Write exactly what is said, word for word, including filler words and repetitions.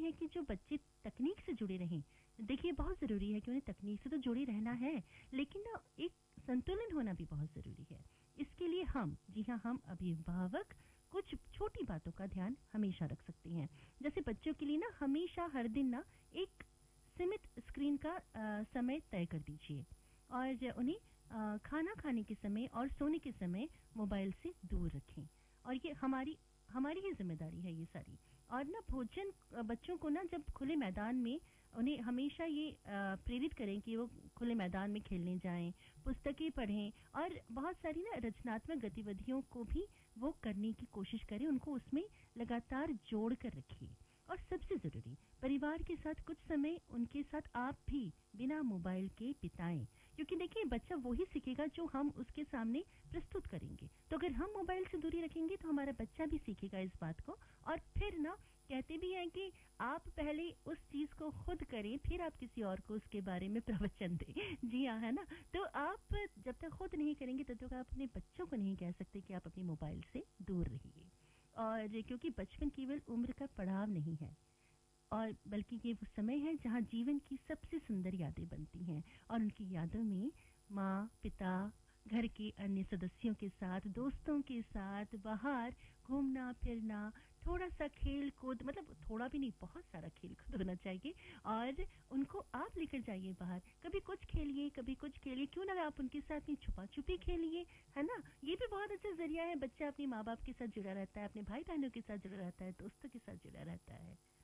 है कि जो बच्चे तकनीक से जुड़े रहें। देखिए बहुत ज़रूरी है कि उन्हें तकनीक से तो जुड़े रहना है, लेकिन ना एक संतुलन होना भी बहुत ज़रूरी है। इसके लिए हम, जी हाँ, हम अभिभावक कुछ छोटी बातों का ध्यान हमेशा रख सकते हैं। जैसे बच्चों के लिए ना हमेशा हर दिन ना एक सीमित स्क्रीन का आ, समय तय कर दीजिए और उन्हें आ, खाना खाने के समय और सोने के समय मोबाइल से दूर रखें। और ये हमारी हमारी ही जिम्मेदारी है ये सारी। और ना भोजन बच्चों को ना जब खुले मैदान में, उन्हें हमेशा ये प्रेरित करें कि वो खुले मैदान में खेलने जाएं, पुस्तकें पढ़ें और बहुत सारी ना रचनात्मक गतिविधियों को भी वो करने की कोशिश करें, उनको उसमें लगातार जोड़ कर रखिए। और सबसे जरूरी, परिवार के साथ कुछ समय उनके साथ आप भी बिना मोबाइल के बिताएं, क्योंकि देखिए बच्चा वही सीखेगा जो हम उसके सामने प्रस्तुत करेंगे। तो अगर हम मोबाइल से दूरी रखेंगे तो हमारा बच्चा भी सीखेगा इस बात को। और फिर ना कहते भी हैं कि आप पहले उस चीज को खुद करें, फिर आप किसी और को उसके बारे में प्रवचन दें। जी हाँ, है ना। तो आप जब तक खुद नहीं करेंगे तब तक आप अपने बच्चों को नहीं कह सकते कि आप अपनी मोबाइल से दूर रहिए। और क्योंकि बचपन केवल उम्र का पड़ाव नहीं है, और बल्कि ये वो समय है जहाँ जीवन की सबसे सुंदर यादें बनती हैं। और उनकी यादों में माँ, पिता, घर के अन्य सदस्यों के साथ, दोस्तों के साथ बाहर घूमना फिरना, थोड़ा सा खेल कूद, मतलब थोड़ा भी नहीं, बहुत सारा खेल कूद होना चाहिए। और उनको आप लेकर जाइए बाहर, कभी कुछ खेलिए कभी कुछ खेलिए, क्यों ना आप उनके साथ में छुपा छुपी खेलिए, है ना। ये भी बहुत अच्छा जरिया है, बच्चा अपने माँ बाप के साथ जुड़ा रहता है, अपने भाई बहनों के साथ जुड़ा रहता है, दोस्तों के साथ जुड़ा रहता है।